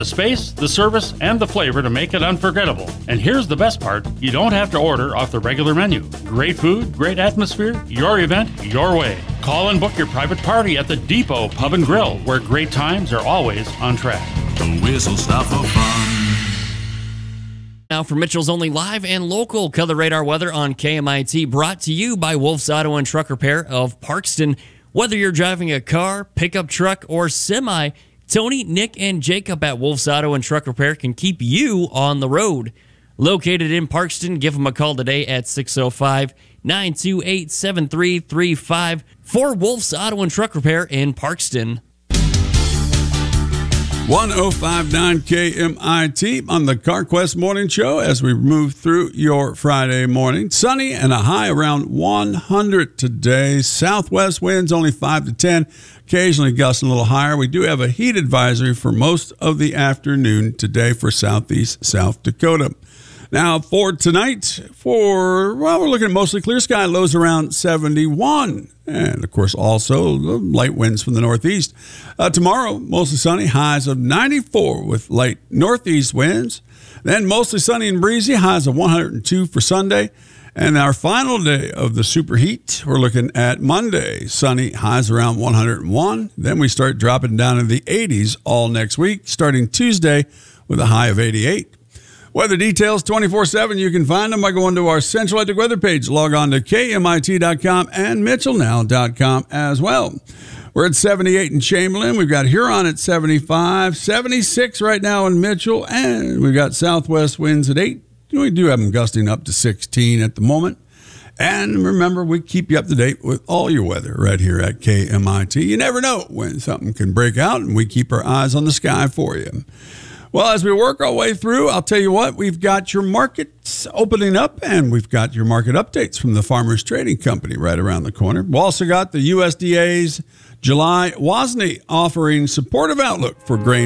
The space, the service, and the flavor to make it unforgettable. And here's the best part, you don't have to order off the regular menu. Great food, great atmosphere, your event, your way. Call and book your private party at the Depot Pub and Grill, where great times are always on track. The Whistle Stop for Fun. Now for Mitchell's only live and local Color Radar weather on KMIT, brought to you by Wolf's Auto and Truck Repair of Parkston. Whether you're driving a car, pickup truck, or semi, Tony, Nick, and Jacob at Wolf's Auto and Truck Repair can keep you on the road. Located in Parkston, give them a call today at 605-928-7335 for Wolf's Auto and Truck Repair in Parkston. 1059 KMIT on the CarQuest Morning Show as we move through your Friday morning. Sunny and a high around 100 today. Southwest winds only 5 to 10, occasionally gusting a little higher. We do have a heat advisory for most of the afternoon today for southeast South Dakota. Now for tonight, we're looking at mostly clear sky, lows around 71. And, of course, also light winds from the northeast. Tomorrow, mostly sunny, highs of 94 with light northeast winds. Then mostly sunny and breezy, highs of 102 for Sunday. And our final day of the superheat, we're looking at Monday, sunny, highs around 101. Then we start dropping down in the 80s all next week, starting Tuesday with a high of 88. Weather details 24/7. You can find them by going to our Central Electric weather page. Log on to KMIT.com and MitchellNow.com as well. We're at 78 in Chamberlain. We've got Huron at 75, 76 right now in Mitchell, and we've got southwest winds at 8. We do have them gusting up to 16 at the moment. And remember, we keep you up to date with all your weather right here at KMIT. You never know when something can break out, and we keep our eyes on the sky for you. Well, as we work our way through, I'll tell you what, we've got your markets opening up, and we've got your market updates from the Farmers Trading Company right around the corner. We've also got the USDA's July WASDE offering supportive outlook for grain